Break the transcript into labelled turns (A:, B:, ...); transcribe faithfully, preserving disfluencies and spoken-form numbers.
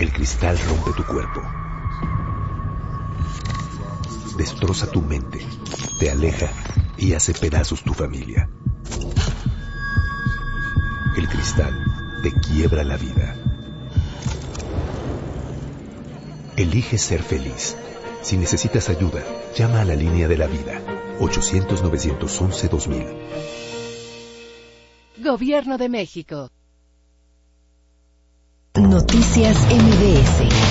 A: El cristal rompe tu cuerpo, destroza tu mente, te aleja y hace pedazos tu familia. El cristal te quiebra la vida. Elige ser feliz. Si necesitas ayuda, llama a la línea de la vida, ochocientos, novecientos once, dos mil.
B: Gobierno de México.
C: Noticias M B S.